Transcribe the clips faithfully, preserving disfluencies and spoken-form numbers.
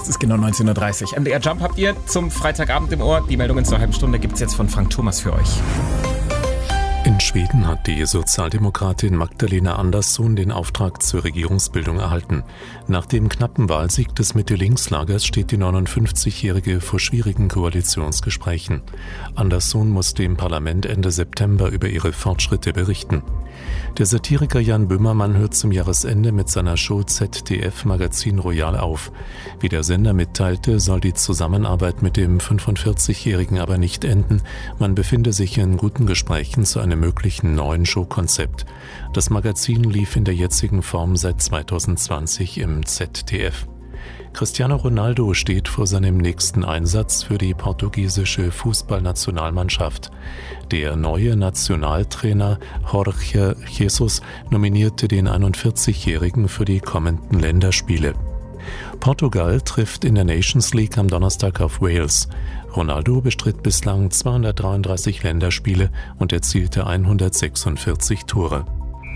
Es ist genau neunzehn Uhr dreißig. M D R Jump habt ihr zum Freitagabend im Ohr. Die Meldungen zur halben Stunde gibt es jetzt von Frank Thomas für euch. In Schweden hat die Sozialdemokratin Magdalena Andersson den Auftrag zur Regierungsbildung erhalten. Nach dem knappen Wahlsieg des Mitte-Links-Lagers steht die neunundfünfzigjährige vor schwierigen Koalitionsgesprächen. Andersson muss dem Parlament Ende September über ihre Fortschritte berichten. Der Satiriker Jan Böhmermann hört zum Jahresende mit seiner Show Z D F Magazin Royal auf. Wie der Sender mitteilte, soll die Zusammenarbeit mit dem fünfundvierzigjährigen aber nicht enden. Man befinde sich in guten Gesprächen zu einem möglichen neuen Showkonzept. Das Magazin lief in der jetzigen Form seit zweitausendzwanzig im Z D F. Cristiano Ronaldo steht vor seinem nächsten Einsatz für die portugiesische Fußballnationalmannschaft. Der neue Nationaltrainer Jorge Jesus nominierte den einundvierzigjährigen für die kommenden Länderspiele. Portugal trifft in der Nations League am Donnerstag auf Wales. Ronaldo bestritt bislang zweihundertdreiunddreißig Länderspiele und erzielte hundertsechsundvierzig Tore.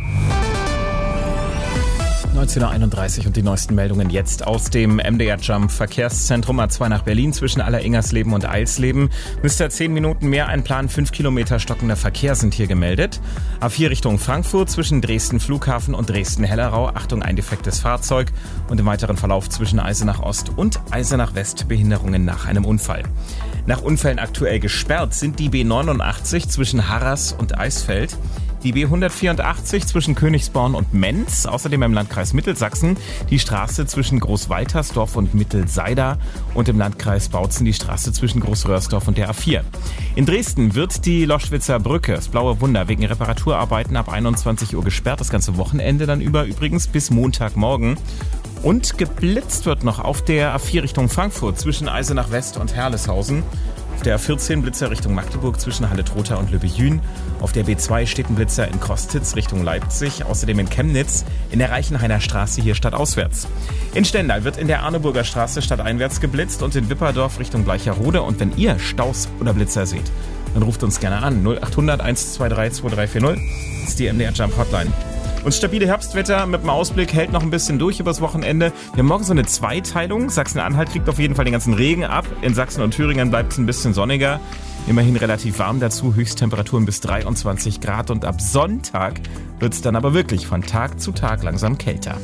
neunzehn Uhr einunddreißig und die neuesten Meldungen jetzt aus dem M D R Jump Verkehrszentrum A zwei nach Berlin zwischen Alleringersleben und Eilsleben. Müsste zehn Minuten mehr einplanen, fünf Kilometer stockender Verkehr sind hier gemeldet. A vier Richtung Frankfurt zwischen Dresden Flughafen und Dresden-Hellerau. Achtung, ein defektes Fahrzeug. Und im weiteren Verlauf zwischen Eisenach Ost und Eisenach West Behinderungen nach einem Unfall. Nach Unfällen aktuell gesperrt sind die B neunundachtzig zwischen Harras und Eisfeld, die B hundertvierundachtzig zwischen Königsborn und Menz, außerdem im Landkreis Mittelsachsen die Straße zwischen Großwaltersdorf und Mittelseida und im Landkreis Bautzen die Straße zwischen Großröhrsdorf und der A vier. In Dresden wird die Loschwitzer Brücke, das Blaue Wunder, wegen Reparaturarbeiten ab einundzwanzig Uhr gesperrt, das ganze Wochenende dann über übrigens bis Montagmorgen. Und geblitzt wird noch auf der A vier Richtung Frankfurt zwischen Eisenach West und Herleshausen. Auf der A vierzehn Blitzer Richtung Magdeburg zwischen Halle-Trotha und Lübbejün. Auf der B zwei steht ein Blitzer in Kostitz Richtung Leipzig. Außerdem in Chemnitz in der Reichenhainer Straße hier stadtauswärts. In Stendal wird in der Arneburger Straße stadteinwärts geblitzt und in Wipperdorf Richtung Bleicherode. Und wenn ihr Staus oder Blitzer seht, dann ruft uns gerne an. null achthundert eins zwei drei zwei drei vier null. Das ist die M D R Jump Hotline. Und stabile Herbstwetter mit dem Ausblick hält noch ein bisschen durch übers Wochenende. Wir haben morgen so eine Zweiteilung. Sachsen-Anhalt kriegt auf jeden Fall den ganzen Regen ab. In Sachsen und Thüringen bleibt es ein bisschen sonniger. Immerhin relativ warm dazu. Höchsttemperaturen bis dreiundzwanzig Grad. Und ab Sonntag wird es dann aber wirklich von Tag zu Tag langsam kälter.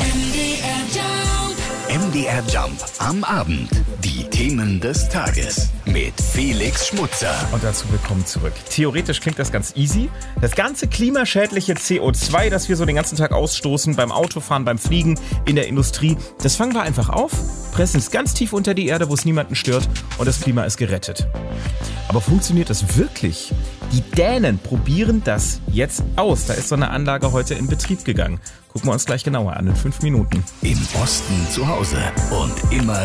M D R Jump am Abend. Die Themen des Tages mit Felix Schmutzer. Und dazu willkommen zurück. Theoretisch klingt das ganz easy. Das ganze klimaschädliche C O zwei, das wir so den ganzen Tag ausstoßen, beim Autofahren, beim Fliegen, in der Industrie, das fangen wir einfach auf, pressen es ganz tief unter die Erde, wo es niemanden stört und das Klima ist gerettet. Aber funktioniert das wirklich? Die Dänen probieren das jetzt aus. Da ist so eine Anlage heute in Betrieb gegangen. Gucken wir uns gleich genauer an in fünf Minuten. Im Osten zu Hause und immer